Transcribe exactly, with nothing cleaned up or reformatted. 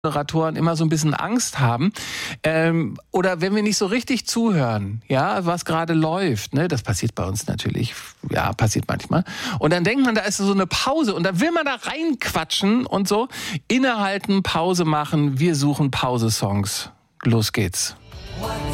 Moderatoren immer so ein bisschen Angst haben. Ähm, oder wenn wir nicht so richtig zuhören, ja, was gerade läuft, ne, das passiert bei uns natürlich, ja, passiert manchmal. Und dann denkt man, da ist so eine Pause und dann will man da reinquatschen und so. Innehalten, Pause machen, wir suchen Pause-Songs. Los geht's.